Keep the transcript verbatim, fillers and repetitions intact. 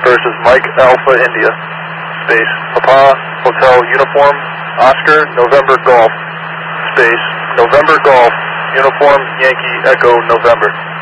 first is Mike Alpha India, space, Papa Hotel Uniform, Oscar November Golf, space, November Golf, Uniform Yankee Echo November.